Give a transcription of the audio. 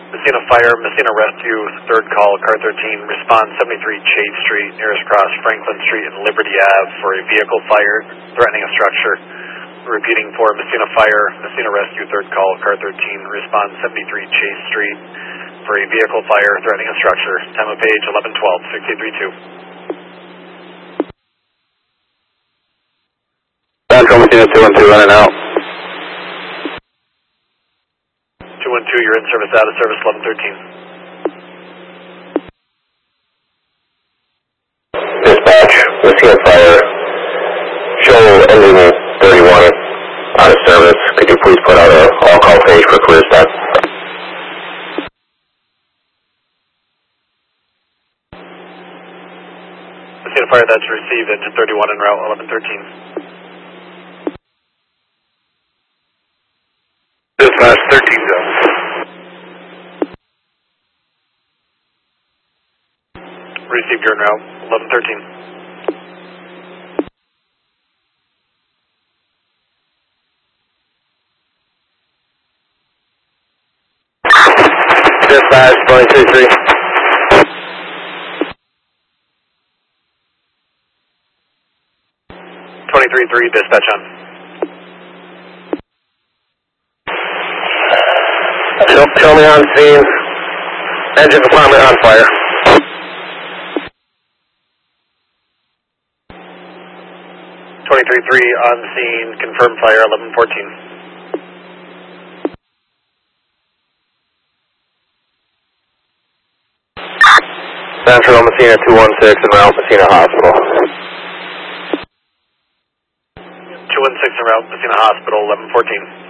Messina Fire, Messina Rescue, third call, car 13, respond 73 Chase Street, nearest cross Franklin Street and Liberty Ave for a vehicle fire threatening a structure. Repeating for Messina Fire, Messina Rescue, third call, car 13, respond 73 Chase Street for a vehicle fire threatening a structure. Time of page 1112, 6832. Central Messina 212 in and out. 212, you're in service, out of service, 1113. Dispatch, Messina Fire, show ending 31 out of service. Could you please put out an all-call page for clear start? Messina Fire, that's received, engine 31 en route, 1113. Dispatch 13 go. Received, you're en route, 1113. Dispatch 23-3. Dispatch on. Show me on scene. Engine compartment on fire. 23-3 on scene, confirmed fire, 1114. Central Messina 216 and Mount Messina Hospital. 216 en route, Messina Hospital, 1114.